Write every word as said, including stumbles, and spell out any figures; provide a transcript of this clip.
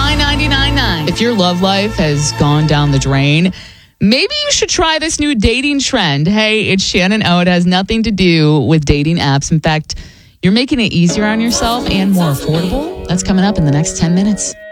nine ninety-nine. If your love life has gone down the drain, maybe you should try this new dating trend. Hey, it's Shannon O. It has nothing to do with dating apps. In fact, you're making it easier on yourself and more affordable. That's coming up in the next ten minutes.